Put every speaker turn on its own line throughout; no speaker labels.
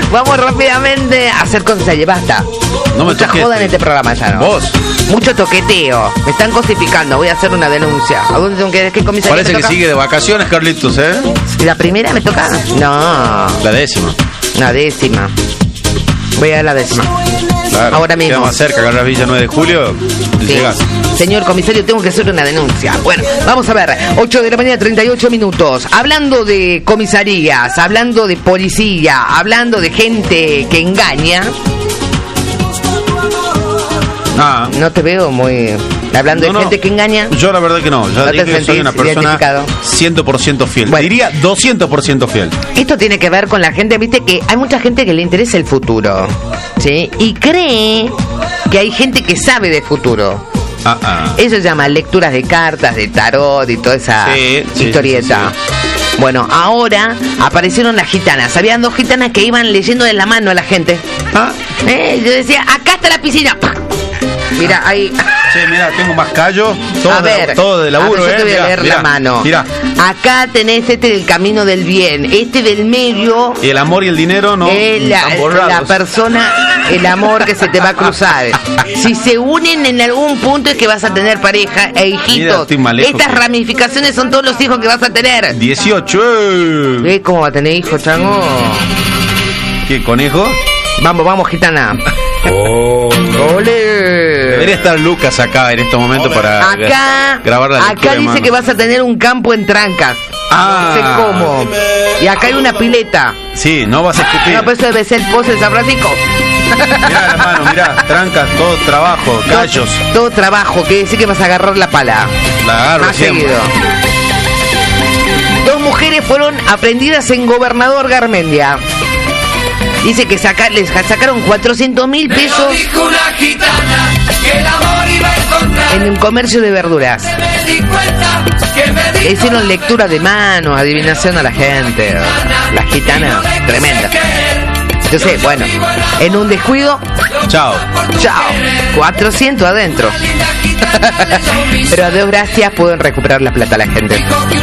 Vamos rápidamente a hacer comisaría. Basta.
No me
Mucha
toques.
joda en este programa ya, ¿no?
Vos.
Mucho toqueteo. Me están cosificando. Voy a hacer una denuncia. ¿A dónde tengo que ir? ¿Qué comisaría
Parece
me
que
toca?
sigue de vacaciones, Carlitos, ¿eh?
¿La primera me toca? No.
La 10ª.
La 10ª. Voy a la 10ª.
Claro.
Ahora mismo.
Queda más cerca, Carlos Villa, 9 de julio.
Sí.
Llegas.
Señor comisario, tengo que hacer una denuncia. Bueno, vamos a ver. 8 de la mañana, 38 minutos. Hablando de comisarías, hablando de policía, hablando de gente que engaña.
Ah,
No te veo muy... Hablando de gente que engaña.
Yo la verdad que no. Ya
¿No te
dije que soy
sentís
una persona
identificado?
100% fiel.
Bueno.
Diría 200% fiel.
Esto tiene que ver con la gente, viste que hay mucha gente que le interesa el futuro, ¿sí? Y cree que hay gente que sabe de futuro. Eso se llama lecturas de cartas, de tarot y toda esa historieta.
Sí.
Bueno, ahora aparecieron las gitanas. Habían 2 gitanas que iban leyendo de la mano a la gente. Yo decía, acá está la piscina. ¡Pah! Mira, ahí...
Che, mira, tengo más callo. Todo de laburo,
yo te voy a
Mirá,
leer
mirá,
la mano.
Mirá.
Acá tenés del camino del bien. Este del medio...
Y el amor y el dinero no están
la
borrados.
persona, el amor que se te va a cruzar. Si se unen en algún punto es que vas a tener pareja e
Mira,
hijitos.
estoy más lejos
Estas
que-
ramificaciones son todos los hijos que vas a tener.
18.
¿Ves cómo va a tener hijos, chango?
¿Qué, conejo?
Vamos, gitana. ¡Ole!
Debería estar Lucas acá en estos momentos para grabar la lectura
Acá
de
dice
mano.
que vas a tener un campo en Trancas. No sé cómo. Y acá hay una pileta.
Sí, no vas a escupir.
No, pero eso debe ser Pozo de San Francisco.
Mirá la mano, mirá, trancas, todo trabajo, callos.
Todo trabajo, quiere decir que vas a agarrar la pala.
La agarro
Más
siempre.
seguido. 2 mujeres fueron aprendidas en Gobernador Garmendia. Dice que les sacaron 400.000 pesos en un comercio de verduras. Le hicieron lectura de mano, adivinación a la gente. Las gitanas, tremendas. Entonces, bueno, en un descuido,
chao,
400 adentro. Pero a Dios gracias pueden recuperar la plata la gente.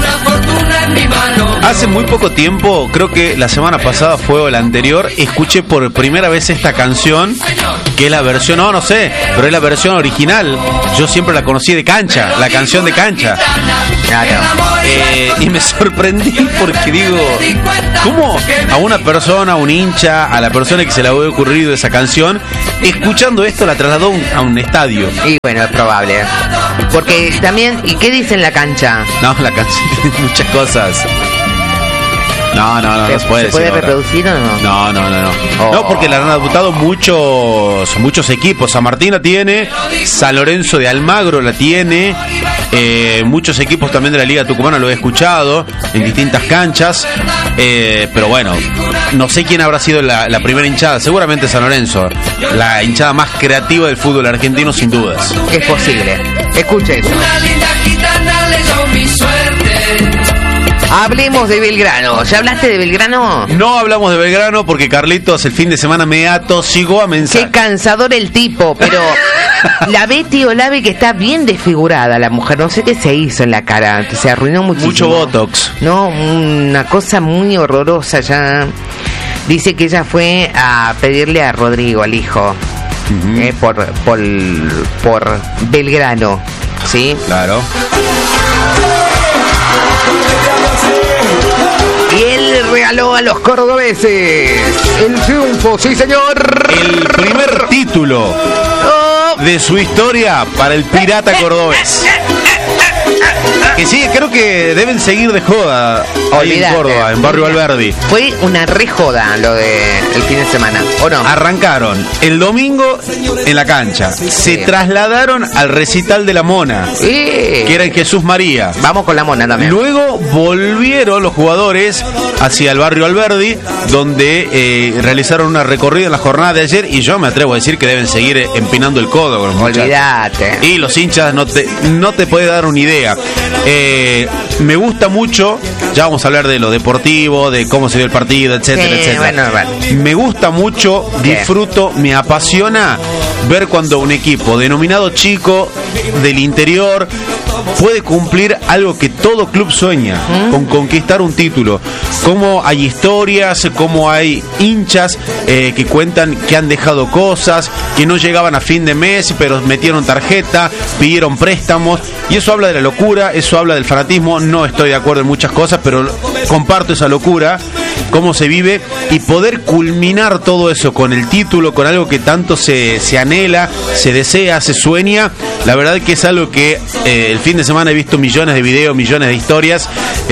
Hace muy poco tiempo, creo que la semana pasada fue o la anterior, escuché por primera vez esta canción, que es la versión, no sé, pero es la versión original. Yo siempre la conocí de Cancha, la canción de Cancha. Y me sorprendí porque digo, ¿cómo a una persona, un hincha, a la persona que se le había ocurrido esa canción, escuchando esto la trasladó a un estadio?
Y bueno, es probable. Porque también, ¿y qué dice en la cancha?
No, la canción tiene muchas cosas. No se puede decir.
¿Se puede
ahora.
reproducir o no?
No.
Oh.
No, porque la han adoptado muchos equipos. San Martín la tiene, San Lorenzo de Almagro la tiene, muchos equipos también de la Liga Tucumana lo he escuchado en distintas canchas. Pero bueno, no sé quién habrá sido la primera hinchada. Seguramente San Lorenzo, la hinchada más creativa del fútbol argentino, sin dudas.
Es posible. Escuche eso.
Una linda gitana leyó mi suerte.
Hablemos de Belgrano. ¿Ya hablaste de Belgrano?
No hablamos de Belgrano porque Carlitos el fin de semana me atosigó a mensajes.
Qué cansador el tipo, pero la Betty Olave que está bien desfigurada la mujer, no sé qué se hizo en la cara, que se arruinó muchísimo.
Mucho botox.
No, una cosa muy horrorosa ya. Dice que ella fue a pedirle a Rodrigo, al hijo, por Belgrano, ¿sí?
Claro.
Y él regaló a los cordobeses el triunfo, sí señor.
El primer título de su historia para el Pirata Cordobés. Que sí, creo que deben seguir de joda ahí en Córdoba, en Barrio Alberdi.
Fue una re joda lo de el fin de semana, ¿o no?
Arrancaron el domingo en la cancha. Se trasladaron al recital de la Mona, que era en Jesús María.
Vamos con la Mona también.
Luego volvieron los jugadores hacia el Barrio Alberdi, donde realizaron una recorrida en la jornada de ayer. Y yo me atrevo a decir que deben seguir empinando el codo con los muchachos.
Olvídate.
Y los hinchas no te puede dar una idea. Me gusta mucho, ya vamos a hablar de lo deportivo, de cómo se dio el partido, etcétera, etcétera.
Bueno.
Me gusta mucho, disfruto, me apasiona ver cuando un equipo denominado chico del interior puede cumplir algo que todo club sueña, con conquistar un título. Cómo hay historias, cómo hay hinchas que cuentan que han dejado cosas, que no llegaban a fin de mes, pero metieron tarjeta, pidieron préstamos, y eso habla de la locura, eso habla del fanatismo. No estoy de acuerdo en muchas cosas, pero comparto esa locura, cómo se vive, y poder culminar todo eso con el título, con algo que tanto se anhela, se desea, se sueña. La verdad que es algo que el fin de semana he visto millones de videos, millones de historias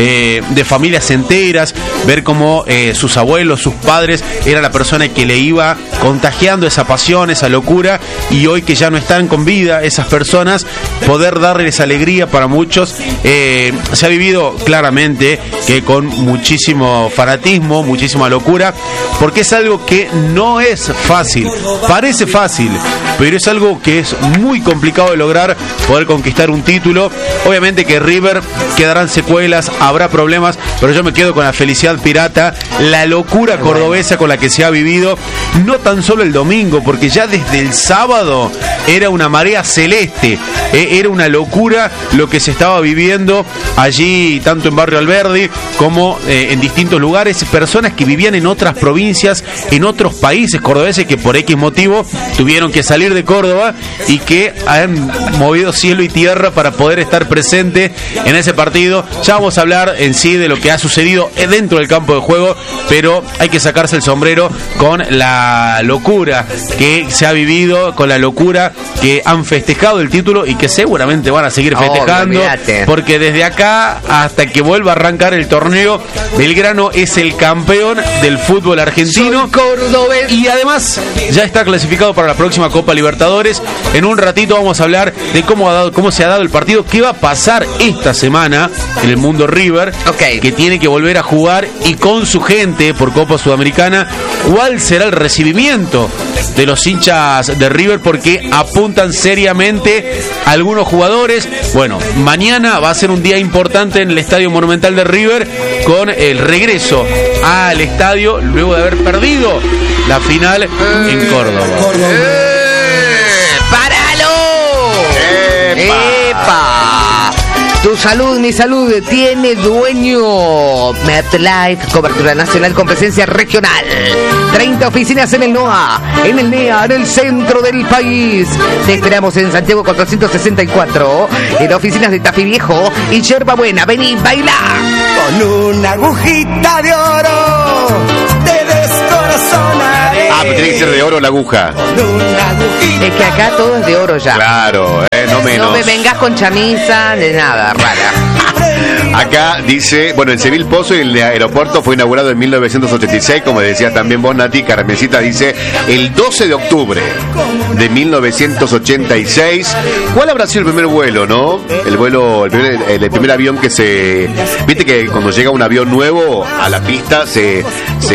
de familias enteras, ver cómo sus abuelos, sus padres, era la persona que le iba contagiando esa pasión, esa locura, y hoy que ya no están con vida esas personas, poder darles alegría para muchos. Se ha vivido claramente que con muchísimo fanatismo, muchísima locura, porque es algo que no es fácil, parece fácil, pero es algo que es muy complicado de lograr, poder conquistar un título. Obviamente que River quedarán secuelas, habrá problemas, pero yo me quedo con la felicidad pirata, la locura cordobesa con la que se ha vivido, no tan solo el domingo, porque ya desde el sábado era una marea celeste, era una locura lo que se estaba viviendo allí, tanto en Barrio Alberdi como en distintos lugares, personas que vivían en otras provincias, en otros países cordobeses, que por X motivo tuvieron que salir de Córdoba y que han movido cielo y tierra para poder estar presente en ese partido. Ya vamos a hablar en sí de lo que ha sucedido dentro del campo de juego, pero hay que sacarse el sombrero con la locura que se ha vivido, con la locura que han festejado el título y que seguramente van a seguir festejando, porque desde acá hasta que vuelva a arrancar el torneo, Belgrano es el campeón del fútbol argentino y además ya está clasificado para la próxima Copa Libertadores. En un ratito vamos a hablar de cómo se ha dado el partido, qué va a pasar esta semana en el mundo River, que tiene que volver a jugar y con su gente por Copa Sudamericana. ¿Cuál será el recibimiento de los hinchas de River? Porque apuntan seriamente algunos jugadores. Bueno, mañana va a ser un día importante en el Estadio Monumental de River, con el regreso al estadio luego de haber perdido la final en Córdoba.
¡Páralo! ¡Epa! Tu salud, mi salud, tiene dueño. MetLife, cobertura nacional con presencia regional. 30 oficinas en el NOA, en el NEA, en el centro del país. Te esperamos en Santiago 464, en oficinas de Tafí Viejo y Yerba Buena. Vení, baila.
Con una agujita de oro te descorazonaré.
Ah, pero tiene que ser de oro la aguja.
Es que acá todo es de oro ya.
Claro, no menos.
No me vengas con chamisa de nada, rara.
Acá dice, bueno, el Seville Pozo y el aeropuerto fue inaugurado en 1986, como decías también vos, Nati. Carmencita dice, el 12 de octubre de 1986. ¿Cuál habrá sido el primer vuelo, no? El primer avión que se... Viste que cuando llega un avión nuevo a la pista se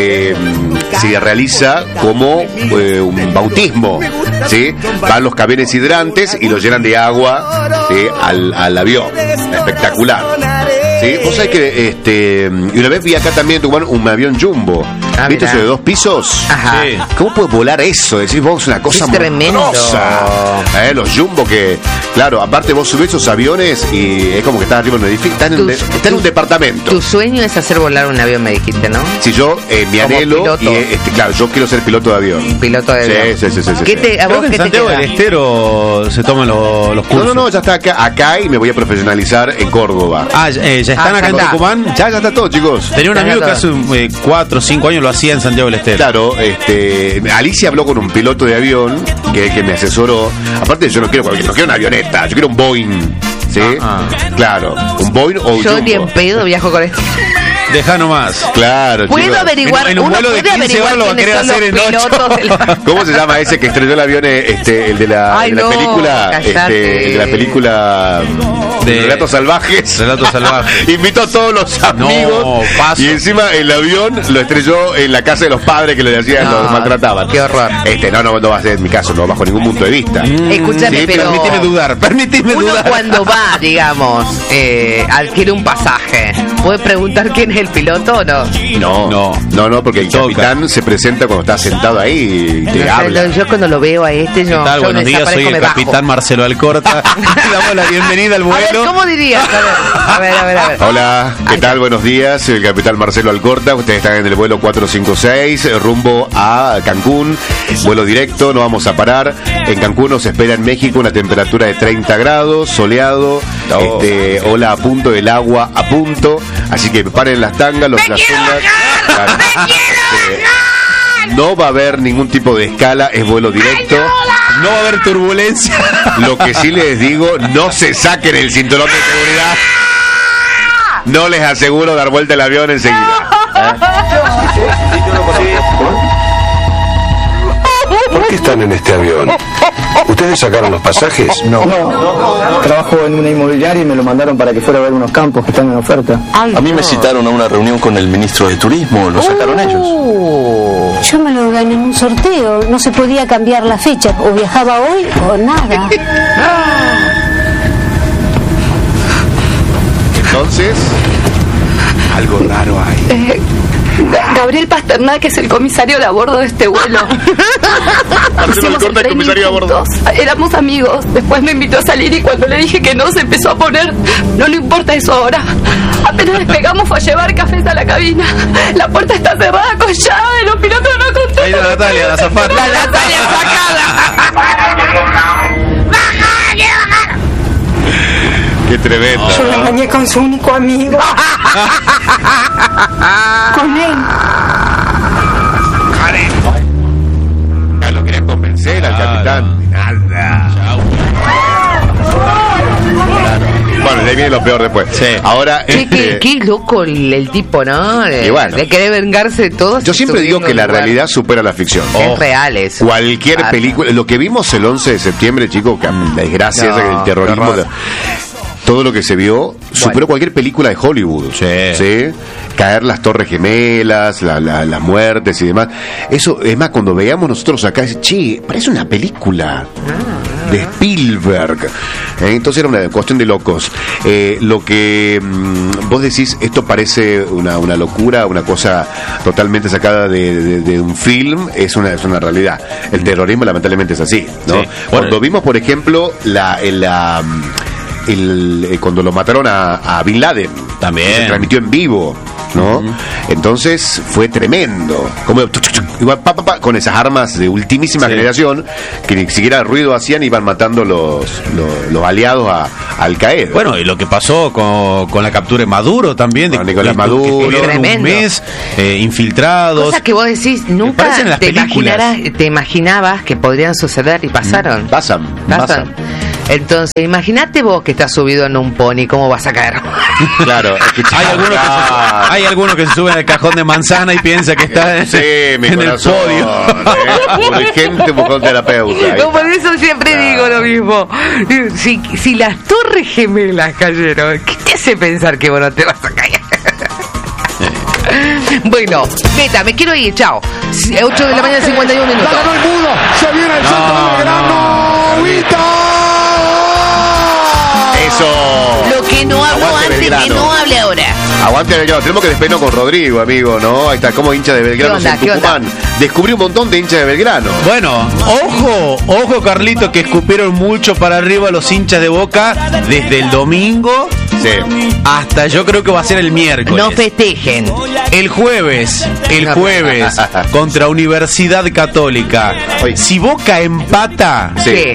realiza como un bautismo, ¿sí? Van los camiones hidrantes y los llenan de agua al avión. Espectacular. Sí, vos sabés que y una vez vi acá también en Tucumán un avión jumbo. ¿Viste eso de 2 pisos?
Ajá.
Sí. ¿Cómo puede volar eso? Decís vos, una cosa monstruosa. Los jumbo que, claro, aparte vos subís esos aviones y es como que estás arriba en un edificio, estás en un departamento.
Tu sueño es hacer volar un avión, me dijiste, ¿no?
Si yo, mi anhelo, y, claro, yo quiero ser piloto de avión.
Piloto de avión.
Sí.
¿A vos
en
qué
Santiago
te queda?
del Estero se toman los cursos.
No, ya está acá y me voy a profesionalizar en Córdoba.
Ya están acá en Tucumán.
Ya está todo, chicos.
Tenía un amigo que hace 4 o 5 años lo hacía en Santiago del Estero.
Claro, Alicia habló con un piloto de avión que me asesoró. Aparte, yo no quiero una avioneta, yo quiero un Boeing. ¿Sí? Claro, un Boeing o un
Yo
jumbo.
ni en pedo viajo con esto.
Deja nomás.
Claro,
¿Puedo
chicos.
averiguar?
En un vuelo de 15 horas lo va a querer hacer en 8.
¿Cómo se llama ese que estrelló el avión? El de la,
Ay,
de la
no,
película.
cállate.
El de la película de Relatos Salvajes.
Relatos Salvajes.
Invitó a todos los amigos.
No, paso.
Y encima el avión lo estrelló en la casa de los padres que le hacían,
No,
los maltrataban.
qué horror.
No va a ser en mi caso, no, bajo ningún punto de vista.
Escúchame,
Sí,
pero...
Permitime dudar.
Uno cuando va, digamos, adquiere un pasaje. ¿Puedes preguntar quién es el piloto o no?
No, porque el capitán se presenta cuando está sentado ahí y te habla.
Yo cuando lo veo a este,
¿Qué tal? Buenos días, soy el capitán Marcelo Alcorta. Le damos la bienvenida al vuelo.
A ver, ¿cómo dirías? A ver.
Hola, ¿qué tal? Buenos días, soy el capitán Marcelo Alcorta. Ustedes están en el vuelo 456, rumbo a Cancún. Vuelo directo, no vamos a parar. En Cancún nos espera en México una temperatura de 30 grados, soleado, ola a punto, el agua a punto. Así que paren las tangas, las fundas. No va a haber ningún tipo de escala, es vuelo directo.
No va a haber turbulencia.
Lo que sí les digo, no se saquen el cinturón de seguridad. No les aseguro dar vuelta el avión enseguida.
¿Por qué están en este avión? ¿Ustedes sacaron los pasajes?
No. Trabajo en una inmobiliaria y me lo mandaron para que fuera a ver unos campos que están en oferta.
A mí me citaron a una reunión con el ministro de Turismo. ¿Lo sacaron ellos?
Yo me lo gané en un sorteo. No se podía cambiar la fecha. O viajaba hoy o nada.
Entonces, algo raro hay.
Gabriel Pasternak es el comisario de a bordo de este vuelo. Hicimos el training juntos. Éramos amigos. Después me invitó a salir y cuando le dije que no, se empezó a poner. No le importa eso ahora. Apenas despegamos fue a llevar cafés a la cabina. La puerta está cerrada con llave. Los pilotos no contestan.
Ahí está Natalia, la azafata.
La Natalia sacada.
Qué tremendo.
Yo la engañé con su único amigo. Con él.
Ya lo quería convencer al capitán. Nada. Bueno, de ahí viene lo peor después.
Sí.
Ahora,
Qué loco el tipo, ¿no? De querer vengarse de todos.
Yo siempre digo que la realidad supera la ficción.
Es real eso.
Cualquier película, lo que vimos el 11 de septiembre, chicos, que la desgracia, el terrorismo, todo lo que se vio superó cualquier película de Hollywood. Sí. Caer las Torres Gemelas, las muertes y demás. Eso, es más, cuando veíamos nosotros acá, parece una película de Spielberg. Entonces era una cuestión de locos. Lo que vos decís, esto parece una locura, una cosa totalmente sacada de un film, es una realidad. El terrorismo lamentablemente es así, ¿no? Sí. Cuando vimos, por ejemplo, cuando lo mataron a Bin Laden,
también
se transmitió en vivo, ¿no? Entonces fue tremendo, como igual, con esas armas de ultimísima generación que ni siquiera ruido hacían, iban matando los aliados a Al Qaeda.
Bueno, y lo que pasó con la captura de Maduro también, de
Nicolás Maduro,
un mes infiltrados.
Cosas que vos decís nunca te imaginabas que podrían suceder y pasaron.
Pasan.
Entonces, imagínate vos que estás subido en un pony, ¿cómo vas a caer?
Claro.
Hay algunos que se suben al cajón de manzana y piensa que está en el podio.
Urgente buscó terapeuta.
No, por eso siempre digo lo mismo. Si las Torres Gemelas cayeron, ¿qué te hace pensar que vos no te vas a caer? Bueno, neta, me quiero ir, chao. 8 de la mañana, 51 minutos.
Ganó el mudo, se viene el centro de Belgrano.
Eso.
Lo que no habló antes, Belgrano. Que no hable ahora.
Aguante Belgrano. Tenemos que despedirnos con Rodrigo, amigo, ¿no? Ahí está, como hincha de Belgrano en Tucumán. Descubrí un montón de hinchas de Belgrano.
Bueno, ojo, Carlito, que escupieron mucho para arriba los hinchas de Boca desde el domingo hasta yo creo que va a ser el miércoles.
No festejen.
El jueves contra Universidad Católica. Si Boca empata,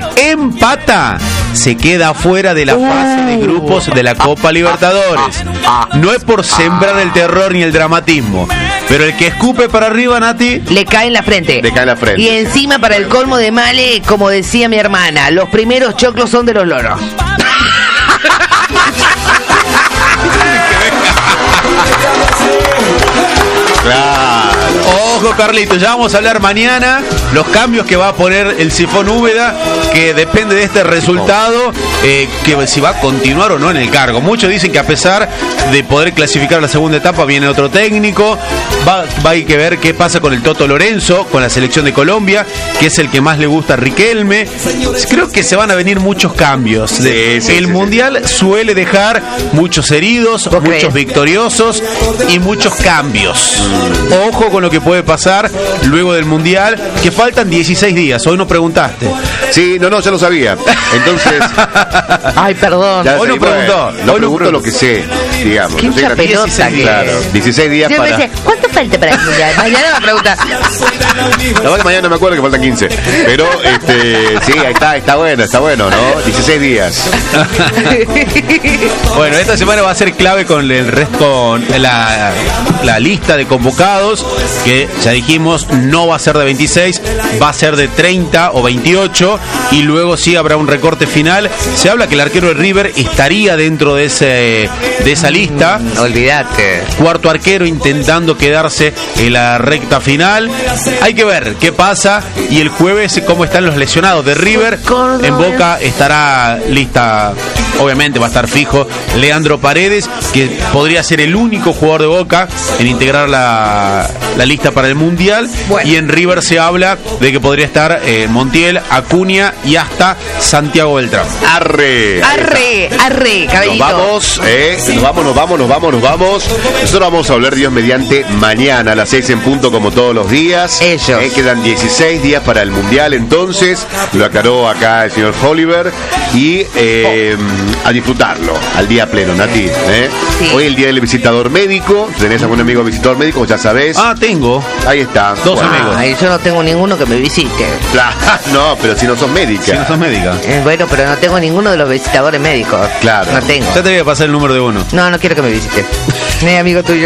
se queda fuera de la fase de grupos de la Copa Libertadores. No es por sembrar el terror ni el dramatismo, pero el que escupe para arriba, Nati,
le cae en la frente. Y encima, para el colmo de male, como decía mi hermana, los primeros choclos son de los loros.
Claro.
Ojo Bueno, Carlitos, ya vamos a hablar mañana los cambios que va a poner el Sifón Úbeda, que depende de este resultado, que si va a continuar o no en el cargo. Muchos dicen que a pesar de poder clasificar la segunda etapa viene otro técnico. Va a hay que ver qué pasa con el Toto Lorenzo, con la selección de Colombia, que es el que más le gusta a Riquelme. Creo que se van a venir muchos cambios. El Mundial suele dejar muchos heridos, muchos victoriosos y muchos cambios. Ojo con lo que puede pasar luego del Mundial, que faltan 16 días. Hoy no preguntaste.
Sí, no, ya lo sabía. Entonces...
Ay, perdón.
Hoy no preguntó.
No pregunto lo que sé, digamos.
Qué hincha pelota.
16 días. Claro, 16 días
yo
para...
me decía, ¿cuánto falta para el Mundial? Mañana me pregunta.
La verdad que mañana no me acuerdo que faltan 15. Pero, sí, ahí está bueno, ¿no? 16 días.
Bueno, esta semana va a ser clave con el resto, con la lista de convocados, que ya dijimos, no va a ser de 26, va a ser de 30 o 28, y luego sí habrá un recorte final. Se habla que el arquero de River estaría dentro de esa lista.
Olvídate.
Cuarto arquero intentando quedarse en la recta final. Hay que ver qué pasa, y el jueves cómo están los lesionados de River. En Boca estará lista, obviamente va a estar fijo Leandro Paredes, que podría ser el único jugador de Boca en integrar la lista para el Mundial. Bueno. Y en River se habla de que podría estar Montiel, Acuña y hasta Santiago Beltrán.
Arre,
caballito.
Nos vamos. Nosotros vamos a hablar, Dios mediante, mañana a las 6 en punto, como todos los días. Quedan 16 días para el Mundial, entonces, lo aclaró acá el señor Oliver, y a disfrutarlo al día pleno, Nati. Sí. Hoy es el día del visitador médico. ¿Tenés algún amigo visitador médico? Ya sabés.
Tengo.
Ahí está.
Dos amigos.
Yo no tengo ninguno que me visite.
No, pero si no sos médica.
Bueno, pero no tengo ninguno de los visitadores médicos.
Claro.
No tengo.
Ya te voy a pasar el número de uno.
No quiero que me visite. No es amigo tuyo.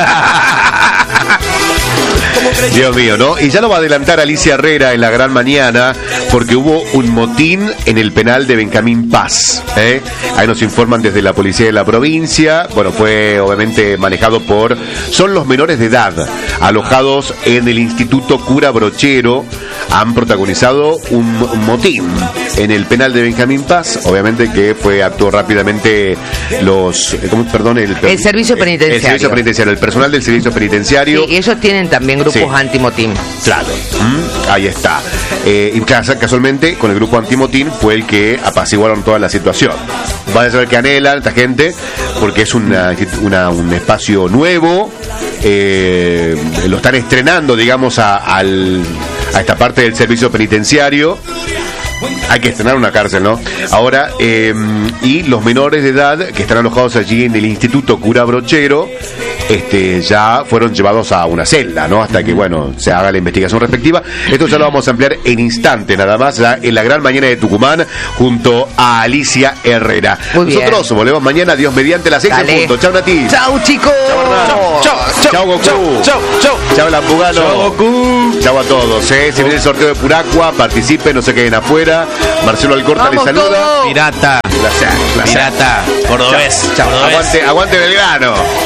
Dios mío, ¿no? Y ya lo va a adelantar Alicia Herrera en la gran mañana, porque hubo un motín en el penal de Benjamín Paz. Ahí nos informan desde la policía de la provincia. Bueno, fue obviamente manejado son los menores de edad, alojados en el Instituto Cura Brochero. Han protagonizado un motín en el penal de Benjamín Paz. Obviamente que actuó rápidamente el servicio penitenciario. El servicio penitenciario, el personal del servicio penitenciario.
Sí, ellos tienen también grupos antimotín.
Claro, ahí está. Y casualmente con el grupo antimotín fue el que apaciguaron toda la situación. Van a saber que anhelan esta gente, porque es un espacio nuevo. Lo están estrenando, digamos, a esta parte del servicio penitenciario. Hay que estrenar una cárcel, ¿no? Ahora, y los menores de edad que están alojados allí en el Instituto Cura Brochero, ya fueron llevados a una celda, ¿no? Hasta que, se haga la investigación respectiva. Esto ya lo vamos a ampliar en instante, nada más, ya en la gran mañana de Tucumán, junto a Alicia Herrera. Nosotros volvemos mañana, Dios mediante, las 6 en punto. Chao, Nati.
Chao, chicos.
Chao, Goku. Chao, Lampugano. Chao, Goku. Chao a todos, Se viene el sorteo de Puracua, participen, no se queden afuera. Marcelo Alcorta les saluda.
Todo. Pirata.
Gracias.
Pirata. Cordobés.
Chao. Aguante Belgrano.